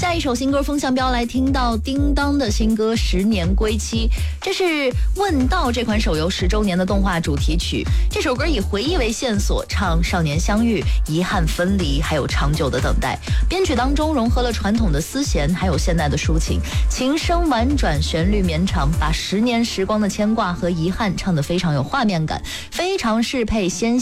下一首新歌风向标来听到叮当的新歌《10年归期》，这是《问道》这款手游10周年的动画主题曲。这首歌以回忆为线索，唱少年相遇、遗憾分离，还有长久的等待。编曲当中融合了传统的丝弦，还有现代的抒情，琴声婉转，旋律绵长，把10年时光的牵挂和遗憾唱得非常有画面感，非常适配纤